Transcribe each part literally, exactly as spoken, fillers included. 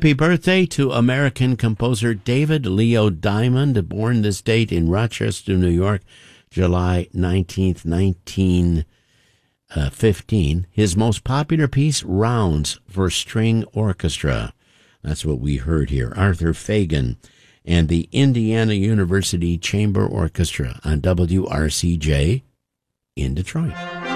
Happy birthday to American composer David Leo Diamond, born this date in Rochester, New York, July nineteenth, nineteen fifteen. His most popular piece, Rounds for String Orchestra. That's what we heard here. Arthur Fagan and the Indiana University Chamber Orchestra on W R C J in Detroit.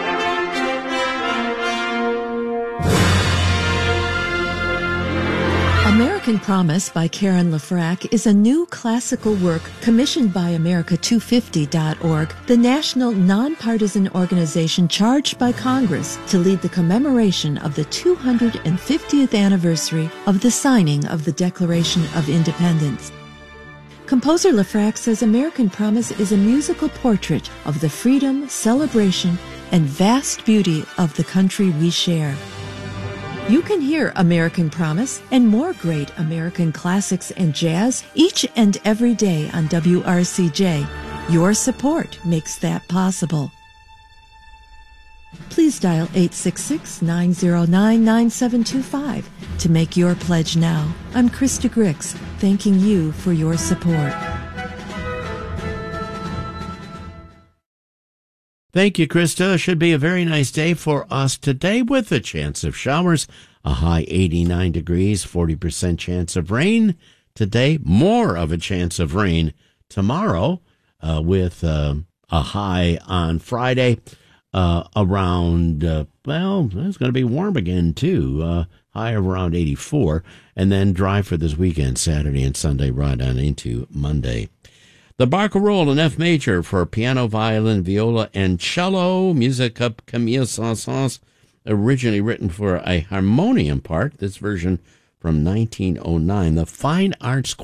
American Promise by Karen LaFrac is a new classical work commissioned by America two fifty dot org, the national nonpartisan organization charged by Congress to lead the commemoration of the two hundred fiftieth anniversary of the signing of the Declaration of Independence. Composer LaFrac says American Promise is a musical portrait of the freedom, celebration, and vast beauty of the country we share. You can hear American Promise and more great American classics and jazz each and every day on W R C J. Your support makes that possible. Please dial eight six six, nine zero nine, nine seven two five to make your pledge now. I'm Krista Grix, thanking you for your support. Thank you, Krista. Should be a very nice day for us today with a chance of showers, a high eighty-nine degrees, forty percent chance of rain today, more of a chance of rain tomorrow uh, with uh, a high on Friday uh, around, uh, well, it's going to be warm again, too, uh, high of around eighty-four, and then dry for this weekend, Saturday and Sunday, right on into Monday. The Barcarolle in F major for piano, violin, viola, and cello. Music of Camille Saint-Saëns, originally written for a harmonium part. This version from nineteen oh nine. The Fine Arts